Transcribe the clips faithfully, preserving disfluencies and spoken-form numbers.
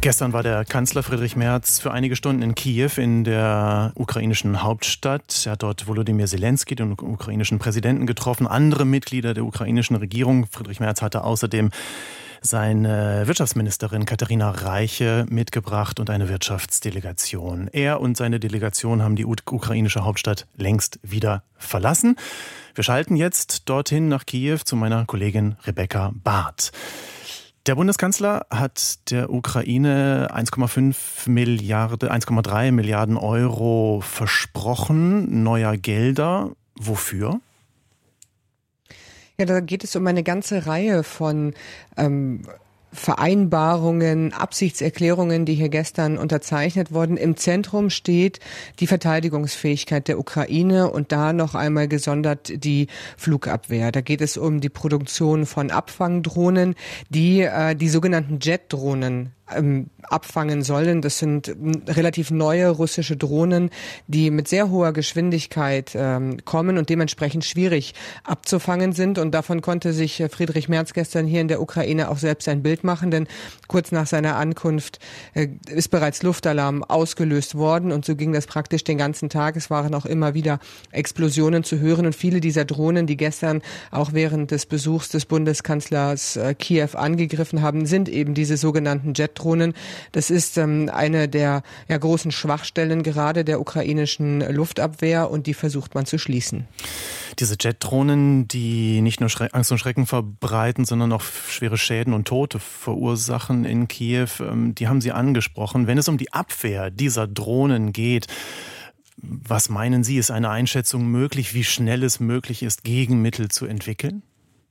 Gestern war der Kanzler Friedrich Merz für einige Stunden in Kiew in der ukrainischen Hauptstadt. Er hat dort Volodymyr Zelensky, den ukrainischen Präsidenten, getroffen, andere Mitglieder der ukrainischen Regierung. Friedrich Merz hatte außerdem seine Wirtschaftsministerin Katharina Reiche mitgebracht und eine Wirtschaftsdelegation. Er und seine Delegation haben die ukrainische Hauptstadt längst wieder verlassen. Wir schalten jetzt dorthin nach Kiew zu meiner Kollegin Rebecca Barth. Der Bundeskanzler hat der Ukraine eins Komma fünf Milliarden, eins Komma drei Milliarden Euro versprochen, neuer Gelder. Wofür? Ja, da geht es um eine ganze Reihe von ähm, Vereinbarungen, Absichtserklärungen, die hier gestern unterzeichnet wurden. Im Zentrum steht die Verteidigungsfähigkeit der Ukraine und da noch einmal gesondert die Flugabwehr. Da geht es um die Produktion von Abfangdrohnen, die äh, die sogenannten Jet-Drohnen ähm, abfangen sollen. Das sind ähm, relativ neue russische Drohnen, die mit sehr hoher Geschwindigkeit ähm, kommen und dementsprechend schwierig abzufangen sind. Und davon konnte sich äh, Friedrich Merz gestern hier in der Ukraine auch selbst ein Bild machen, denn kurz nach seiner Ankunft äh, ist bereits Luftalarm ausgelöst worden und so ging das praktisch den ganzen Tag. Es waren auch immer wieder Explosionen zu hören und viele dieser Drohnen, die gestern auch während des Besuchs des Bundeskanzlers äh, Kiew angegriffen haben, sind eben diese sogenannten Jet-Drohnen. Das ist ähm, eine der ja, großen Schwachstellen gerade der ukrainischen Luftabwehr und die versucht man zu schließen. Diese Jet-Drohnen, die nicht nur Schre- Angst und Schrecken verbreiten, sondern auch schwere Schäden und Tote verursachen in Kiew, ähm, die haben Sie angesprochen. Wenn es um die Abwehr dieser Drohnen geht, was meinen Sie, ist eine Einschätzung möglich, wie schnell es möglich ist, Gegenmittel zu entwickeln?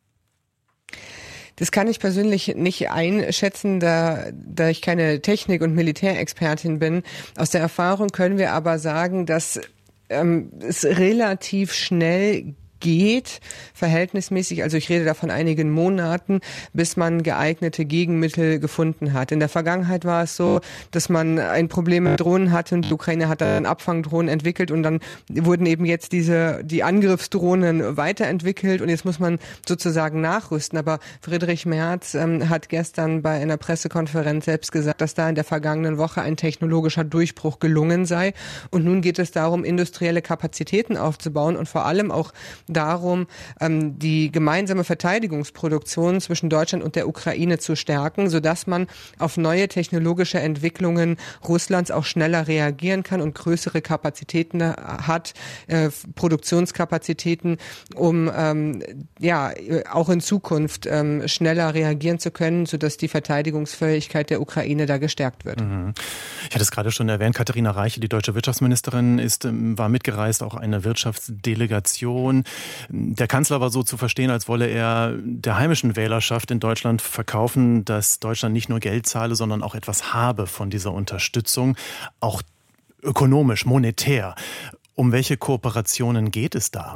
Das kann ich persönlich nicht einschätzen, da, da ich keine Technik- und Militärexpertin bin. Aus der Erfahrung können wir aber sagen, dass ähm, es relativ schnell geht, verhältnismäßig, also ich rede da von einigen Monaten, bis man geeignete Gegenmittel gefunden hat. In der Vergangenheit war es so, dass man ein Problem mit Drohnen hatte und die Ukraine hat dann Abfangdrohnen entwickelt und dann wurden eben jetzt diese, die Angriffsdrohnen weiterentwickelt und jetzt muss man sozusagen nachrüsten. Aber Friedrich Merz ähm, hat gestern bei einer Pressekonferenz selbst gesagt, dass da in der vergangenen Woche ein technologischer Durchbruch gelungen sei und nun geht es darum, industrielle Kapazitäten aufzubauen und vor allem auch darum, die gemeinsame Verteidigungsproduktion zwischen Deutschland und der Ukraine zu stärken, sodass man auf neue technologische Entwicklungen Russlands auch schneller reagieren kann und größere Kapazitäten hat, äh, Produktionskapazitäten, um ähm, ja auch in Zukunft ähm, schneller reagieren zu können, sodass die Verteidigungsfähigkeit der Ukraine da gestärkt wird. Mhm. Ich hatte es gerade schon erwähnt, Katharina Reiche, die deutsche Wirtschaftsministerin, ist, war mitgereist, auch eine Wirtschaftsdelegation. Der Kanzler war so zu verstehen, als wolle er der heimischen Wählerschaft in Deutschland verkaufen, dass Deutschland nicht nur Geld zahle, sondern auch etwas habe von dieser Unterstützung, auch ökonomisch, monetär. Um welche Kooperationen geht es da?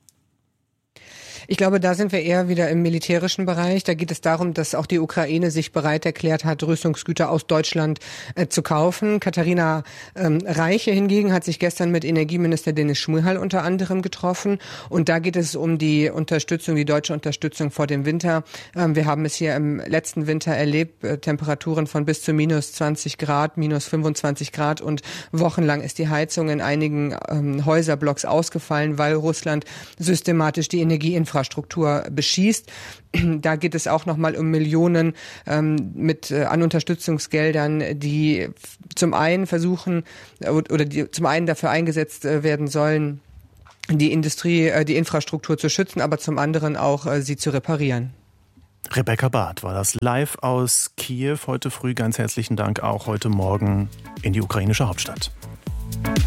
Ich glaube, da sind wir eher wieder im militärischen Bereich. Da geht es darum, dass auch die Ukraine sich bereit erklärt hat, Rüstungsgüter aus Deutschland äh, zu kaufen. Katharina ähm, Reiche hingegen hat sich gestern mit Energieminister Dennis Schmyhal unter anderem getroffen. Und da geht es um die Unterstützung, die deutsche Unterstützung vor dem Winter. Ähm, wir haben es hier im letzten Winter erlebt, äh, Temperaturen von bis zu minus zwanzig Grad, minus fünfundzwanzig Grad und wochenlang ist die Heizung in einigen ähm, Häuserblocks ausgefallen, weil Russland systematisch die Energieinfrastruktur Infrastruktur beschießt. Da geht es auch nochmal um Millionen ähm, mit äh, an Unterstützungsgeldern, die zum einen versuchen äh, oder die zum einen dafür eingesetzt äh, werden sollen, die Industrie, äh, die Infrastruktur zu schützen, aber zum anderen auch äh, sie zu reparieren. Rebecca Barth war das live aus Kiew heute früh. Ganz herzlichen Dank auch heute Morgen in die ukrainische Hauptstadt.